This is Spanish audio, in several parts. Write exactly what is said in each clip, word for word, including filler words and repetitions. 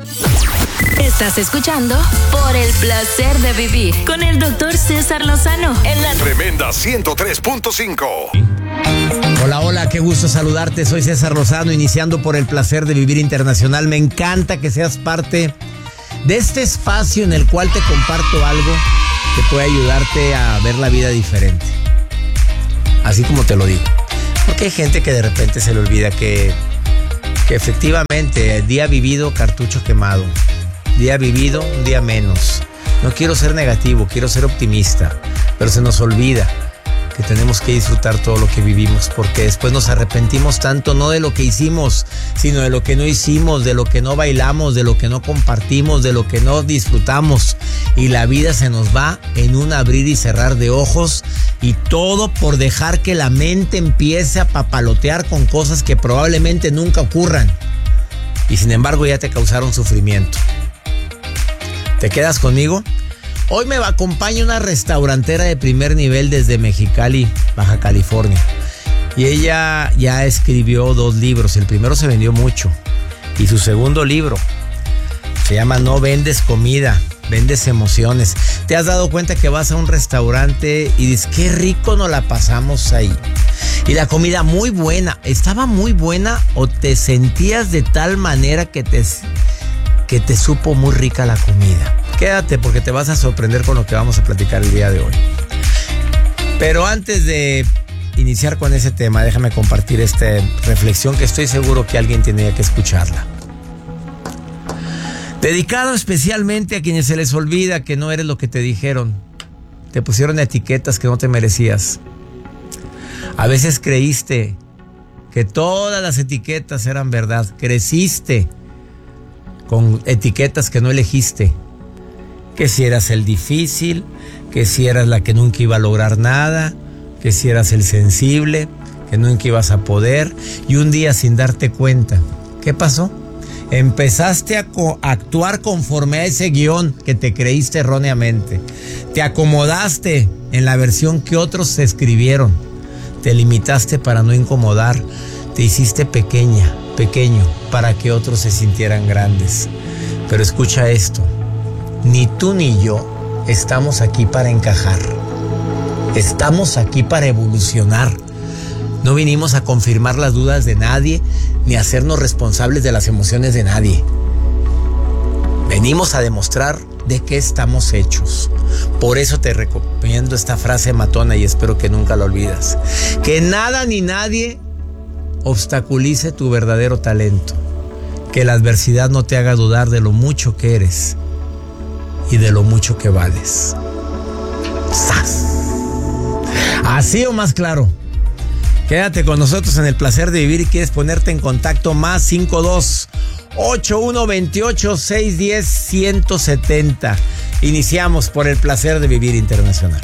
Estás escuchando Por el Placer de Vivir con el doctor César Lozano en la Tremenda ciento tres punto cinco. Hola, hola, qué gusto saludarte. Soy César Lozano, iniciando Por el Placer de Vivir Internacional. Me encanta que seas parte de este espacio en el cual te comparto algo que puede ayudarte a ver la vida diferente. Así como te lo digo. Porque hay gente que de repente se le olvida que, que efectivamente, día vivido, cartucho quemado. Día vivido, un día menos. No quiero ser negativo, quiero ser optimista, pero se nos olvida que tenemos que disfrutar todo lo que vivimos, porque después nos arrepentimos tanto, no de lo que hicimos, sino de lo que no hicimos, de lo que no bailamos, de lo que no compartimos, de lo que no disfrutamos. Y la vida se nos va en un abrir y cerrar de ojos, y todo por dejar que la mente empiece a papalotear con cosas que probablemente nunca ocurran. Y sin embargo ya te causaron sufrimiento. ¿Te quedas conmigo? Hoy me acompaña una restaurantera de primer nivel desde Mexicali, Baja California. Y ella ya escribió dos libros. El primero se vendió mucho. Y su segundo libro se llama No vendes comida, vendes emociones. ¿Te has dado cuenta que vas a un restaurante y dices, qué rico nos la pasamos ahí? Y la comida muy buena. ¿Estaba muy buena o te sentías de tal manera que te, que te supo muy rica la comida? Quédate porque te vas a sorprender con lo que vamos a platicar el día de hoy. Pero antes de iniciar con ese tema, déjame compartir esta reflexión que estoy seguro que alguien tenía que escucharla. Dedicado especialmente a quienes se les olvida que no eres lo que te dijeron. Te pusieron etiquetas que no te merecías. A veces creíste que todas las etiquetas eran verdad. Creciste con etiquetas que no elegiste. Que si eras el difícil, que si eras la que nunca iba a lograr nada, que si eras el sensible, que nunca ibas a poder. Y un día, sin darte cuenta, ¿qué pasó? Empezaste a co- actuar conforme a ese guión que te creíste erróneamente. Te acomodaste en la versión que otros te escribieron. Te limitaste para no incomodar. Te hiciste pequeña, pequeño, para que otros se sintieran grandes. Pero escucha esto. Ni tú ni yo estamos aquí para encajar. Estamos aquí para evolucionar. No vinimos a confirmar las dudas de nadie, ni a hacernos responsables de las emociones de nadie. Venimos a demostrar de qué estamos hechos. Por eso te recomiendo esta frase matona y espero que nunca la olvides. Que nada ni nadie obstaculice tu verdadero talento. Que la adversidad no te haga dudar de lo mucho que eres y de lo mucho que vales. ¡Sas! Así o más claro. Quédate con nosotros en el placer de vivir y quieres ponerte en contacto más cinco dos ocho uno dos ocho seis uno cero uno siete cero. Iniciamos por el placer de vivir internacional.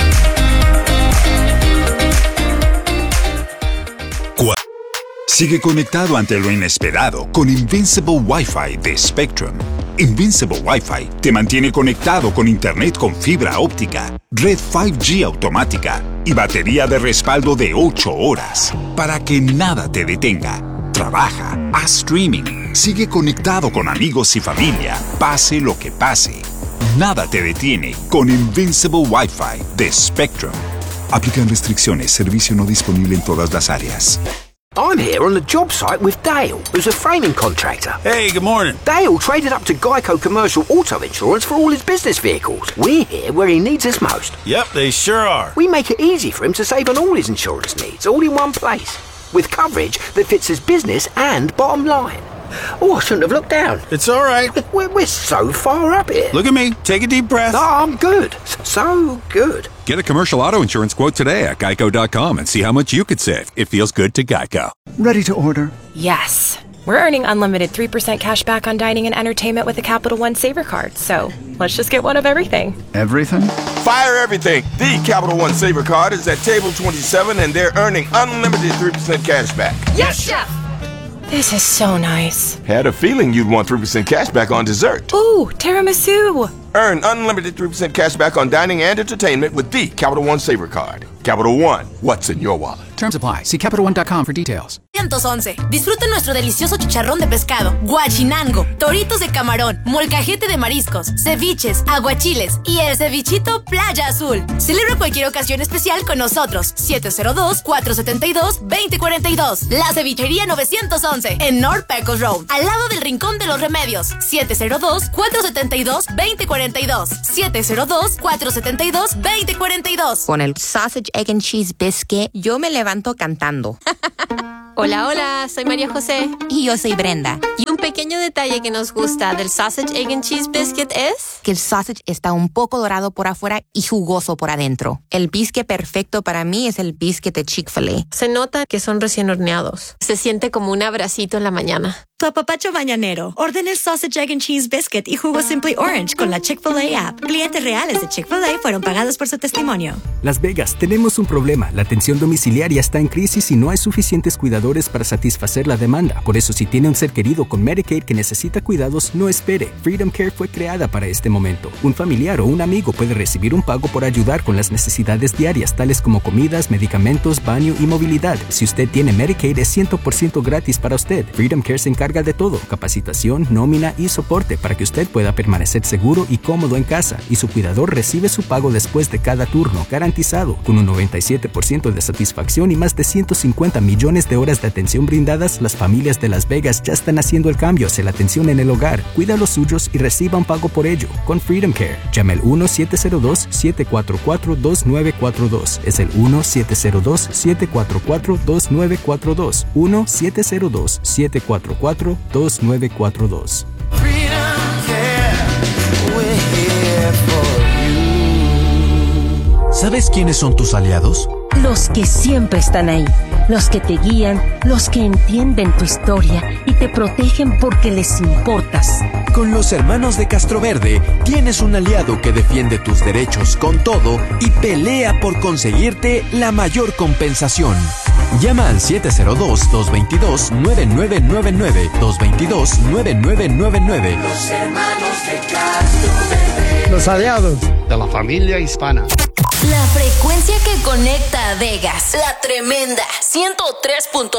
Sigue conectado ante lo inesperado con Invincible Wi-Fi de Spectrum. Invincible Wi-Fi te mantiene conectado con internet con fibra óptica, red cinco G automática y batería de respaldo de ocho horas para que nada te detenga. Trabaja, haz streaming, sigue conectado con amigos y familia, pase lo que pase. Nada te detiene con Invincible Wi-Fi de Spectrum. Aplican restricciones, servicio no disponible en todas las áreas. I'm here on the job site with Dale, who's a framing contractor. Hey, good morning. Dale traded up to Geico Commercial Auto Insurance for all his business vehicles. We're here where he needs us most. Yep, they sure are. We make it easy for him to save on all his insurance needs, all in one place, with coverage that fits his business and bottom line. Oh, I shouldn't have looked down. It's all right. We're, we're so far up here. Look at me. Take a deep breath. Oh, I'm good. So good. Get a commercial auto insurance quote today at geico dot com and see how much you could save. It feels good to Geico. Ready to order? Yes. We're earning unlimited three percent cash back on dining and entertainment with a Capital One Saver card. So let's just get one of everything. Everything? Fire everything. The Capital One Saver card is at table twenty-seven and they're earning unlimited three percent cash back. Yes, Chef! This is so nice. Had a feeling you'd want three percent cash back on dessert. Ooh, tiramisu. Earn unlimited three percent cash back on dining and entertainment with the Capital One Saver card. Capital One, what's in your wallet? Terms apply. See Capital One dot com for details. ciento once. Disfruta nuestro delicioso chicharrón de pescado, guachinango, toritos de camarón, molcajete de mariscos, ceviches, aguachiles y el cevichito Playa Azul. Celebra cualquier ocasión especial con nosotros. siete cero dos, cuatro siete dos, dos cero cuatro dos. La Cevichería novecientos once en North Pecos Road, al lado del Rincón de los Remedios. siete cero dos, cuatro siete dos, dos cero cuatro dos. siete cero dos, cuatro siete dos, dos cero cuatro dos. Con el Sausage, Egg and Cheese Biscuit, yo me levanto cantando. Hola, hola, soy María José. Y yo soy Brenda. Y un pequeño detalle que nos gusta del Sausage, Egg and Cheese Biscuit es... que el sausage está un poco dorado por afuera y jugoso por adentro. El biscuit perfecto para mí es el biscuit de Chick-fil-A. Se nota que son recién horneados. Se siente como un abracito en la mañana. Tu apapacho mañanero. Ordena el Sausage, Egg and Cheese Biscuit y jugo Simply Orange con la Chick-fil-A app. Clientes reales de Chick-fil-A fueron pagados por su testimonio. Las Vegas, tenemos un problema. La atención domiciliaria está en crisis y no hay suficientes cuidadores para satisfacer la demanda. Por eso, si tiene un ser querido con Medicaid que necesita cuidados, no espere. Freedom Care fue creada para este momento. Un familiar o un amigo puede recibir un pago por ayudar con las necesidades diarias, tales como comidas, medicamentos, baño y movilidad. Si usted tiene Medicaid, es cien por ciento gratis para usted. Freedom Care se encarga de todo, capacitación, nómina y soporte para que usted pueda permanecer seguro y cómodo en casa, y su cuidador recibe su pago después de cada turno, garantizado, con un noventa y siete por ciento de satisfacción y más de ciento cincuenta millones de horas de atención brindadas. Las familias de Las Vegas ya están haciendo el cambio hacia la atención en el hogar. Cuida a los suyos y reciba un pago por ello con Freedom Care. Llame al uno siete cero dos, siete cuatro cuatro, dos nueve cuatro dos. Es el uno siete cero dos, siete cuatro cuatro, dos nueve cuatro dos. uno siete cero dos, siete cuatro cuatro, dos nueve cuatro dos. ¿Sabes quiénes son tus aliados? Los que siempre están ahí, los que te guían, los que entienden tu historia y te protegen porque les importas. Con los hermanos de Castroverde tienes un aliado que defiende tus derechos con todo y pelea por conseguirte la mayor compensación. Llama al siete cero dos, dos dos dos, nueve nueve nueve nueve, dos dos dos, nueve nueve nueve nueve. Los hermanos de Castroverde. Los aliados de la familia hispana. La frecuencia que conecta a Vegas, la tremenda ciento tres punto